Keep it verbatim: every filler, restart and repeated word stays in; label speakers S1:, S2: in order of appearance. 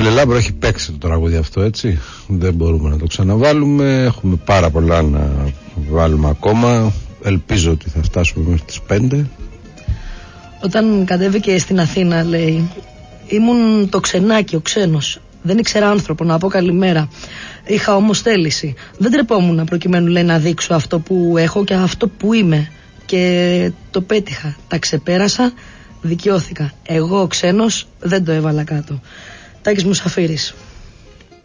S1: Φίλε Λάμπρο, έχει παίξει το τραγούδι αυτό, έτσι. Δεν μπορούμε να το ξαναβάλουμε. Έχουμε πάρα πολλά να βάλουμε ακόμα. Ελπίζω ότι θα φτάσουμε μέχρι τις πέντε.
S2: Όταν κατέβηκε στην Αθήνα, λέει, ήμουν το ξενάκι, ο ξένος. Δεν ήξερα άνθρωπο να πω καλημέρα. Είχα όμως θέληση. Δεν τρεπόμουν προκειμένου, λέει, να δείξω αυτό που έχω και αυτό που είμαι. Και το πέτυχα. Τα ξεπέρασα, δικαιώθηκα. Εγώ ο ξένος δεν το έβαλα κάτω. Τάκης Μουσαφίρης.